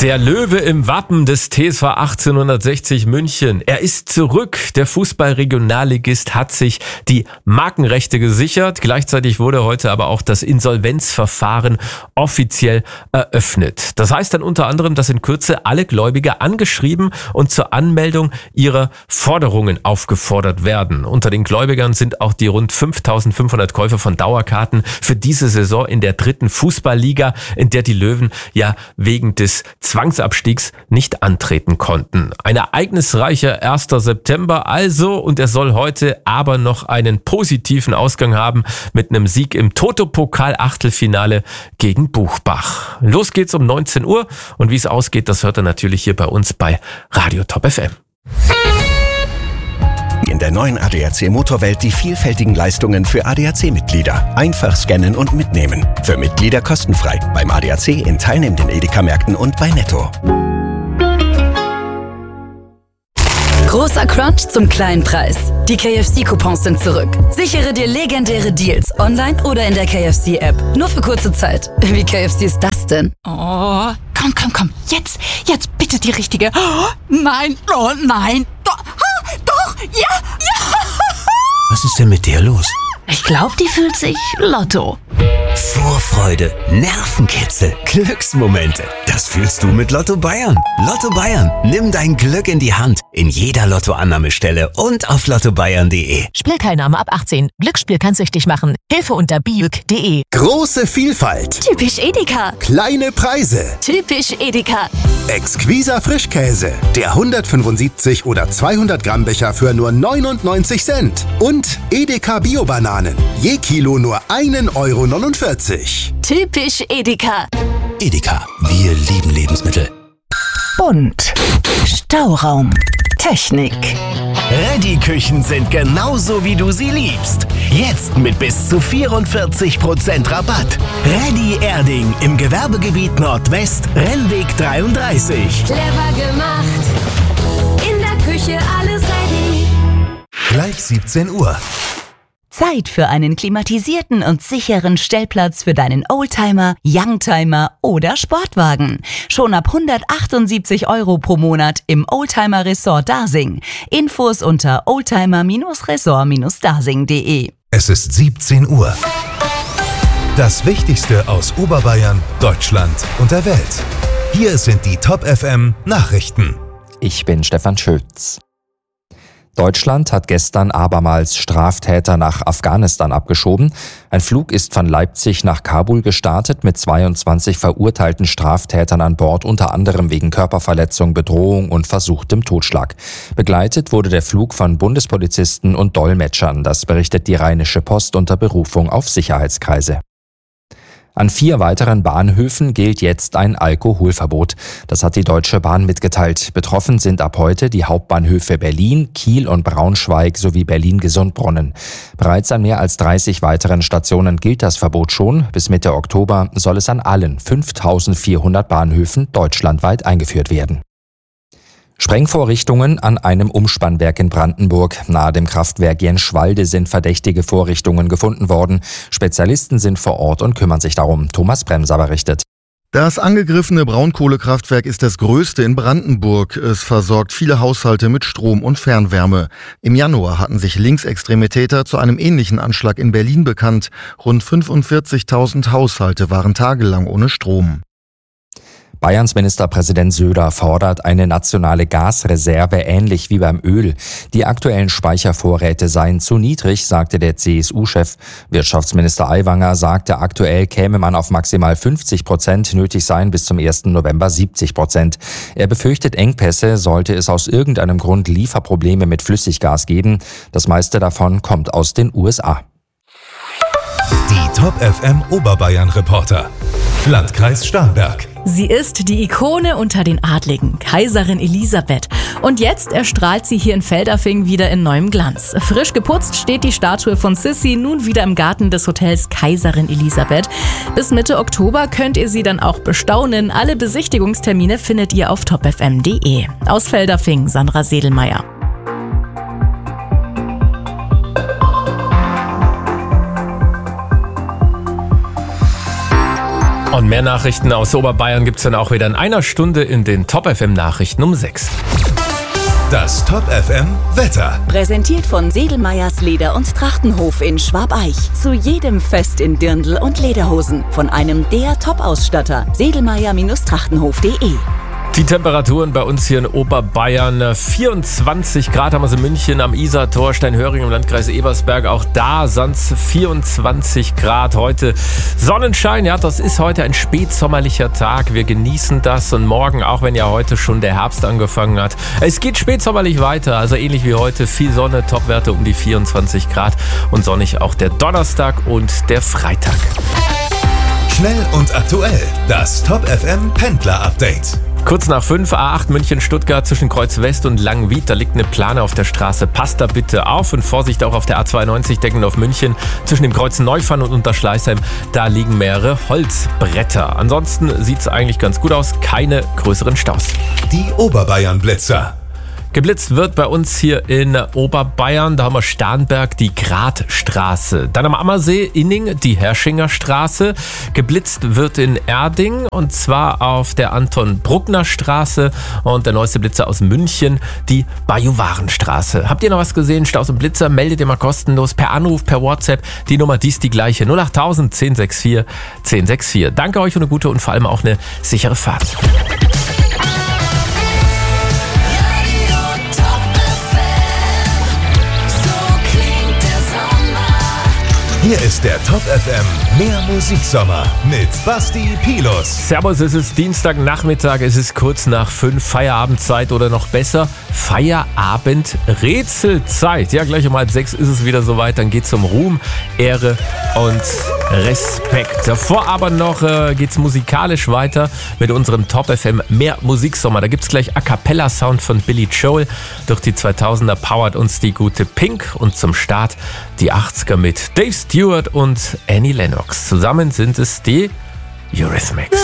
Der Löwe im Wappen des TSV 1860 München. Er ist zurück. Der Fußball-Regionalligist hat sich die Markenrechte gesichert. Gleichzeitig wurde heute aber auch das Insolvenzverfahren offiziell eröffnet. Das heißt dann unter anderem, dass in Kürze alle Gläubiger angeschrieben und zur Anmeldung ihrer Forderungen aufgefordert werden. Unter den Gläubigern sind auch die rund 5.500 Käufer von Dauerkarten für diese Saison in der 3. Fußballliga, in der die Löwen ja wegen des Zwangsabstiegs nicht antreten konnten. Ein ereignisreicher 1. September also, und er soll heute aber noch einen positiven Ausgang haben mit einem Sieg im Toto-Pokal-Achtelfinale gegen Buchbach. Los geht's um 19 Uhr und wie es ausgeht, das hört ihr natürlich hier bei uns bei Radio Top FM. In der neuen ADAC Motorwelt die vielfältigen Leistungen für ADAC-Mitglieder. Einfach scannen und mitnehmen. Für Mitglieder kostenfrei. Beim ADAC in teilnehmenden Edeka-Märkten und bei Netto. Großer Crunch zum kleinen Preis. Die KFC-Coupons sind zurück. Sichere dir legendäre Deals online oder in der KFC-App. Nur für kurze Zeit. Wie KFC ist das denn? Oh, komm. Jetzt bitte die richtige. Oh, nein. Doch, ja. Was ist denn mit dir los? Ich glaube, die fühlt sich Lotto. Vorfreude, Nervenkitzel, Glücksmomente. Das fühlst du mit Lotto Bayern. Lotto Bayern, nimm dein Glück in die Hand. In jeder Lottoannahmestelle und auf lottobayern.de. Spielteilnahme ab 18. Glücksspiel kann süchtig machen. Hilfe unter biük.de. Große Vielfalt. Typisch Edeka. Kleine Preise. Typisch Edeka. Exquiser Frischkäse. Der 175 oder 200 Gramm Becher für nur 99 Cent. Und Edeka Bio-Bananen. Je Kilo nur 1,49 €. Typisch Edeka. Edeka, wir lieben Lebensmittel. Bunt. Stauraum. Technik. Reddy-Küchen sind genauso, wie du sie liebst. Jetzt mit bis zu 44% Rabatt. Reddy Erding im Gewerbegebiet Nordwest, Rennweg 33. Clever gemacht. In der Küche alles ready. Gleich 17 Uhr. Zeit für einen klimatisierten und sicheren Stellplatz für deinen Oldtimer, Youngtimer oder Sportwagen. Schon ab 178 € pro Monat im Oldtimer Resort Dasing. Infos unter oldtimer-resort-dasing.de. Es ist 17 Uhr. Das Wichtigste aus Oberbayern, Deutschland und der Welt. Hier sind die Top FM Nachrichten. Ich bin Stefan Schütz. Deutschland hat gestern abermals Straftäter nach Afghanistan abgeschoben. Ein Flug ist von Leipzig nach Kabul gestartet mit 22 verurteilten Straftätern an Bord, unter anderem wegen Körperverletzung, Bedrohung und versuchtem Totschlag. Begleitet wurde der Flug von Bundespolizisten und Dolmetschern. Das berichtet die Rheinische Post unter Berufung auf Sicherheitskreise. An 4 weiteren Bahnhöfen gilt jetzt ein Alkoholverbot. Das hat die Deutsche Bahn mitgeteilt. Betroffen sind ab heute die Hauptbahnhöfe Berlin, Kiel und Braunschweig sowie Berlin-Gesundbrunnen. Bereits an mehr als 30 weiteren Stationen gilt das Verbot schon. Bis Mitte Oktober soll es an allen 5.400 Bahnhöfen deutschlandweit eingeführt werden. Sprengvorrichtungen an einem Umspannwerk in Brandenburg. Nahe dem Kraftwerk Jenschwalde sind verdächtige Vorrichtungen gefunden worden. Spezialisten sind vor Ort und kümmern sich darum. Thomas Bremser berichtet. Das angegriffene Braunkohlekraftwerk ist das größte in Brandenburg. Es versorgt viele Haushalte mit Strom und Fernwärme. Im Januar hatten sich linksextreme Täter zu einem ähnlichen Anschlag in Berlin bekannt. Rund 45.000 Haushalte waren tagelang ohne Strom. Bayerns Ministerpräsident Söder fordert eine nationale Gasreserve, ähnlich wie beim Öl. Die aktuellen Speichervorräte seien zu niedrig, sagte der CSU-Chef. Wirtschaftsminister Aiwanger sagte, aktuell käme man auf maximal 50%, nötig seien bis zum 1. November 70%. Er befürchtet Engpässe, sollte es aus irgendeinem Grund Lieferprobleme mit Flüssiggas geben. Das meiste davon kommt aus den USA. Die Top FM Oberbayern Reporter. Landkreis Starnberg. Sie ist die Ikone unter den Adligen, Kaiserin Elisabeth. Und jetzt erstrahlt sie hier in Feldafing wieder in neuem Glanz. Frisch geputzt steht die Statue von Sissi nun wieder im Garten des Hotels Kaiserin Elisabeth. Bis Mitte Oktober könnt ihr sie dann auch bestaunen. Alle Besichtigungstermine findet ihr auf topfm.de. Aus Feldafing, Sandra Sedelmeier. Und mehr Nachrichten aus Oberbayern gibt's dann auch wieder in einer Stunde in den Top FM Nachrichten um 6. Das Top FM Wetter. Präsentiert von Sedelmeyers Leder- und Trachtenhof in Schwabeich. Zu jedem Fest in Dirndl und Lederhosen. Von einem der Top-Ausstatter. Sedelmeyer-Trachtenhof.de. Die Temperaturen bei uns hier in Oberbayern, 24 Grad haben wir es in München am Isartor, Steinhöring im Landkreis Ebersberg, auch da sonst 24 Grad heute. Sonnenschein, ja, das ist heute ein spätsommerlicher Tag, wir genießen das und morgen, auch wenn ja heute schon der Herbst angefangen hat. Es geht spätsommerlich weiter, also ähnlich wie heute, viel Sonne, Topwerte um die 24 Grad und sonnig auch der Donnerstag und der Freitag. Schnell und aktuell, das Top FM Pendler Update. Kurz nach 5, A8 München-Stuttgart zwischen Kreuz West und Langwied. Da liegt eine Plane auf der Straße. Passt da bitte auf und Vorsicht auch auf der A92 Deckendorf München. Zwischen dem Kreuz Neufahren und Unterschleißheim, da liegen mehrere Holzbretter. Ansonsten sieht es eigentlich ganz gut aus. Keine größeren Staus. Die Oberbayern-Blitzer. Geblitzt wird bei uns hier in Oberbayern, da haben wir Starnberg, die Gradstraße. Dann am Ammersee, Inning, die Herschinger Straße. Geblitzt wird in Erding und zwar auf der Anton-Bruckner-Straße und der neueste Blitzer aus München, die Bajuwarenstraße. Habt ihr noch was gesehen? Staus und Blitzer, meldet ihr mal kostenlos per Anruf, per WhatsApp. Die Nummer, die ist die gleiche, 08000 1064 1064. Danke euch und eine gute und vor allem auch eine sichere Fahrt. Hier ist der Top FM Mehr Musiksommer mit Basti Pilus. Servus, es ist Dienstagnachmittag, es ist kurz nach 5, Feierabendzeit oder noch besser, Feierabend-Rätselzeit. Ja, gleich um 5:30 ist es wieder soweit, dann geht's um Ruhm, Ehre und Respekt. Davor aber noch geht's musikalisch weiter mit unserem Top FM Mehr Musiksommer. Da gibt's gleich A-Cappella-Sound von Billy Joel. Durch die 2000er powert uns die gute Pink und zum Start die 80er mit Dave Stewart und Annie Lennox. Zusammen sind es die Eurythmics.